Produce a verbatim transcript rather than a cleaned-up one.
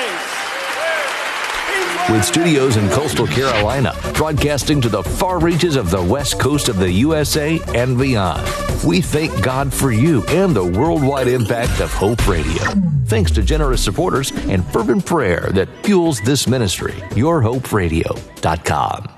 With studios in coastal Carolina, broadcasting to the far reaches of the west coast of the U S A and beyond. We thank God for you and the worldwide impact of Hope Radio. Thanks to generous supporters and fervent prayer that fuels this ministry. your hope radio dot com.